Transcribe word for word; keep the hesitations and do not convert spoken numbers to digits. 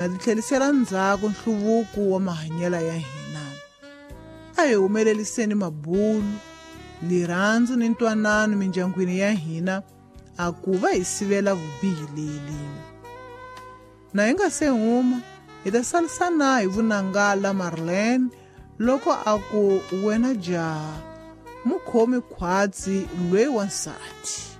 na ti tlhelisela ndzhaku nhluvuko wa mahanyelo ya hina. A hi humeleliseni mabulu, lirhandzu ni ntwanano mindyangwini ya hina a ku va hi sivela vubihi leli. Na hi nga se huma, hi ta salisana hi Vunangala Marlene loko a ku wena jaha mukhomi khwatsi lweyi wansati.